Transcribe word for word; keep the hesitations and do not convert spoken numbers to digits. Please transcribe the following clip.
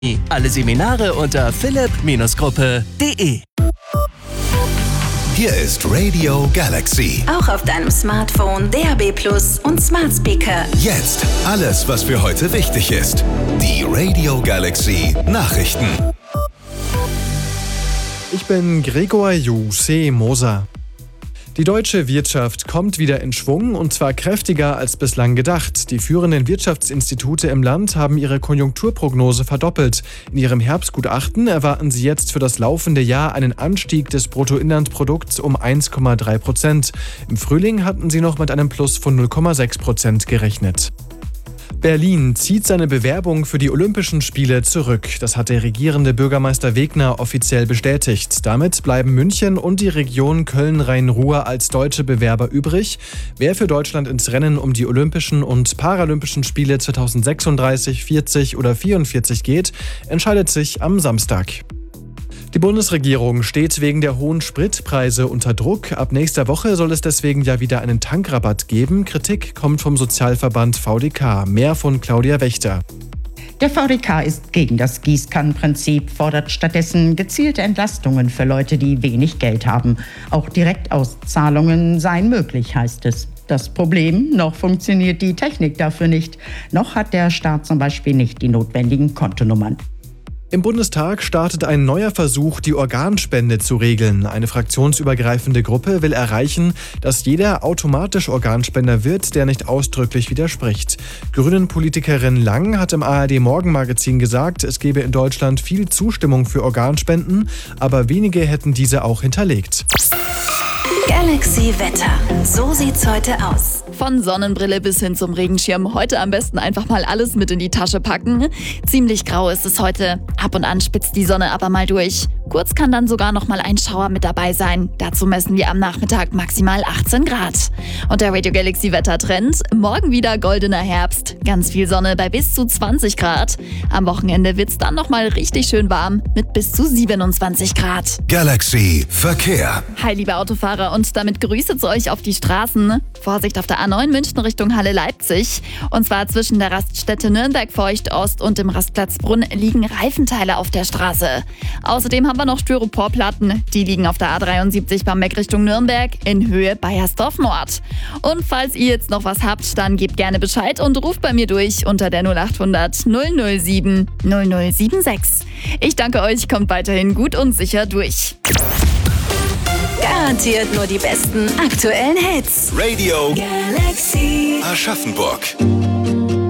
Alle Seminare unter philipp Gruppe punkt de. Hier ist Radio Galaxy. Auch auf deinem Smartphone, D A B Plus und Smart Speaker. Jetzt alles, was für heute wichtig ist. Die Radio Galaxy Nachrichten. Ich bin Gregor Juse Moser. Die deutsche Wirtschaft kommt wieder in Schwung und zwar kräftiger als bislang gedacht. Die führenden Wirtschaftsinstitute im Land haben ihre Konjunkturprognose verdoppelt. In ihrem Herbstgutachten erwarten sie jetzt für das laufende Jahr einen Anstieg des Bruttoinlandprodukts um eins Komma drei Prozent. Im Frühling hatten sie noch mit einem Plus von null Komma sechs Prozent gerechnet. Berlin zieht seine Bewerbung für die Olympischen Spiele zurück. Das hat der regierende Bürgermeister Wegner offiziell bestätigt. Damit bleiben München und die Region Köln-Rhein-Ruhr als deutsche Bewerber übrig. Wer für Deutschland ins Rennen um die Olympischen und Paralympischen Spiele zweitausendsechsunddreißig, vierzig oder vierundvierzig geht, entscheidet sich am Samstag. Die Bundesregierung steht wegen der hohen Spritpreise unter Druck. Ab nächster Woche soll es deswegen ja wieder einen Tankrabatt geben. Kritik kommt vom Sozialverband V D K. Mehr von Claudia Wächter. Der V D K ist gegen das Gießkannenprinzip, fordert stattdessen gezielte Entlastungen für Leute, die wenig Geld haben. Auch Direktauszahlungen seien möglich, heißt es. Das Problem, noch funktioniert die Technik dafür nicht. Noch hat der Staat zum Beispiel nicht die notwendigen Kontonummern. Im Bundestag startet ein neuer Versuch, die Organspende zu regeln. Eine fraktionsübergreifende Gruppe will erreichen, dass jeder automatisch Organspender wird, der nicht ausdrücklich widerspricht. Grünen-Politikerin Lang hat im A R D-Morgenmagazin gesagt, es gebe in Deutschland viel Zustimmung für Organspenden, aber wenige hätten diese auch hinterlegt. Galaxy Wetter. So sieht's heute aus. Von Sonnenbrille bis hin zum Regenschirm. Heute am besten einfach mal alles mit in die Tasche packen. Ziemlich grau ist es heute. Ab und an spitzt die Sonne aber mal durch. Kurz kann dann sogar noch mal ein Schauer mit dabei sein. Dazu messen wir am Nachmittag maximal achtzehn Grad. Und der Radio Galaxy Wettertrend. Morgen wieder goldener Herbst. Ganz viel Sonne bei bis zu zwanzig Grad. Am Wochenende wird's dann noch mal richtig schön warm mit bis zu siebenundzwanzig Grad. Galaxy Verkehr. Hi liebe Autofahrer und damit Grüße zu euch auf die Straßen. Vorsicht auf der A neun München Richtung Halle-Leipzig. Und zwar zwischen der Raststätte Nürnberg-Feucht-Ost und dem Rastplatz Brunn liegen Reifenteile auf der Straße. Außerdem haben wir noch Styroporplatten. Die liegen auf der A dreiundsiebzig Bamberg Richtung Nürnberg in Höhe Baiersdorf Nord. Und falls ihr jetzt noch was habt, dann gebt gerne Bescheid und ruft bei mir durch unter der null acht hundert null null sieben null null sieben sechs. Ich danke euch, kommt weiterhin gut und sicher durch. Garantiert nur die besten aktuellen Hits. Radio Galaxy Aschaffenburg.